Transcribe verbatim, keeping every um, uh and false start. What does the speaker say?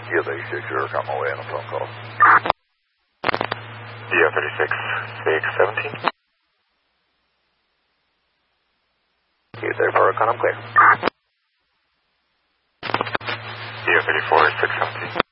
Yeah, thirty-six, you're on my way on a phone call. Yeah, thirty-six, six seventeen. Yeah, thirty-four, I'm clear. Yeah, thirty-four, six seventeen.